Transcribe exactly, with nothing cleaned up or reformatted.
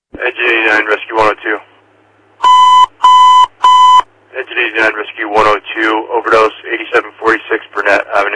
Engine eighty-nine, Rescue one oh two. Engine eighty-nine, Rescue one oh two, overdose eighty-seven forty-six Burnett Avenue.